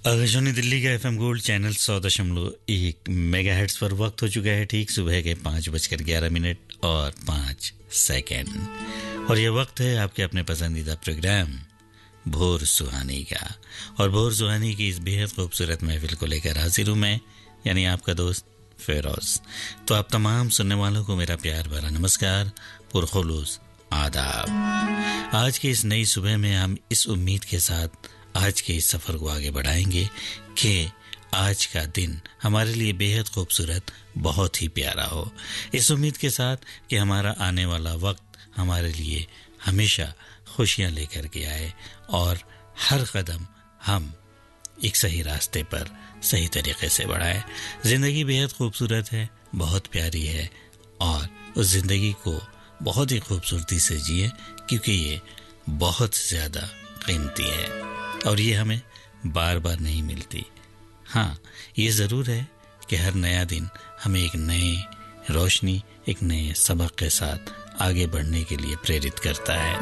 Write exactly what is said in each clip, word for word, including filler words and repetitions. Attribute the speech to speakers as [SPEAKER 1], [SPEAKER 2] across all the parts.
[SPEAKER 1] आकाशवाणी दिल्ली का FM gold channel सौ दशमलव एक मेगा हेड्स पर वक्त हो चुका है ठीक सुबह के पाँच बजकर ग्यारह मिनट और पाँच सेकंड और ये वक्त है आपके अपने पसंदीदा प्रोग्राम भोर सुहानी का। और भोर सुहानी की इस बेहद खूबसूरत महफिल को लेकर हाजिर हूँ मैं, यानी आपका दोस्त फेरोज। तो आप तमाम सुनने वालों को मेरा प्यार भरा नमस्कार, पुरखुलूस आदाब। आज की इस नई सुबह में हम इस उम्मीद के साथ आज के इस सफ़र को आगे बढ़ाएंगे कि आज का दिन हमारे लिए बेहद खूबसूरत, बहुत ही प्यारा हो। इस उम्मीद के साथ कि हमारा आने वाला वक्त हमारे लिए हमेशा खुशियां लेकर के आए और हर कदम हम एक सही रास्ते पर सही तरीके से बढ़ाए। ज़िंदगी बेहद खूबसूरत है, बहुत प्यारी है और उस ज़िंदगी को बहुत ही खूबसूरती से जिए, क्योंकि ये बहुत ज़्यादा कीमती है और ये हमें बार बार नहीं मिलती। हाँ, ये ज़रूर है कि हर नया दिन हमें एक नए रोशनी, एक नए सबक के साथ आगे बढ़ने के लिए प्रेरित करता है।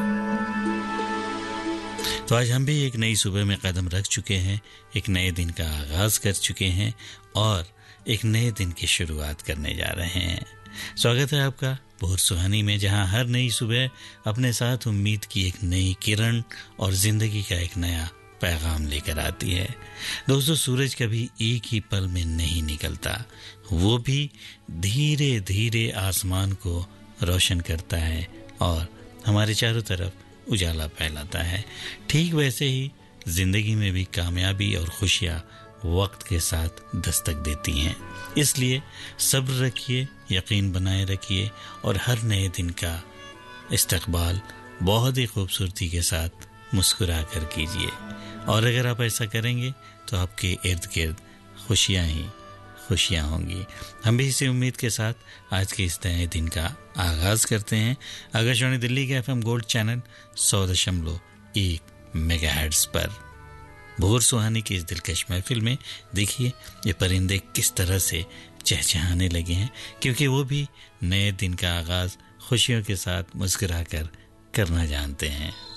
[SPEAKER 1] तो आज हम भी एक नई सुबह में कदम रख चुके हैं, एक नए दिन का आगाज़ कर चुके हैं और एक नए दिन की शुरुआत करने जा रहे हैं। स्वागत है आपका भोर सुहानी में, जहां हर नई सुबह अपने साथ उम्मीद की एक नई किरण और ज़िंदगी का एक नया पैगाम लेकर आती है। दोस्तों, सूरज कभी एक ही पल में नहीं निकलता, वो भी धीरे धीरे आसमान को रोशन करता है और हमारे चारों तरफ उजाला फैलाता है। ठीक वैसे ही जिंदगी में भी कामयाबी और खुशियाँ वक्त के साथ दस्तक देती हैं। इसलिए सब्र रखिए, यकीन बनाए रखिए और हर नए दिन का इस्तकबाल बहुत ही खूबसूरती के साथ मुस्कुरा कर कीजिए। और अगर आप ऐसा करेंगे तो आपके इर्द गिर्द खुशियाँ ही खुशियाँ होंगी। हम भी इसी उम्मीद के साथ आज के इस नए दिन का आगाज़ करते हैं आकाशवाणी दिल्ली के एफएम गोल्ड चैनल सौ दशमलव एक मेगा हेड्स पर। भोर सुहानी की इस दिलकश महफिल में देखिए ये परिंदे किस तरह से चहचहाने लगे हैं, क्योंकि वो भी नए दिन का आगाज़ खुशियों के साथ मुस्कुरा कर करना जानते हैं।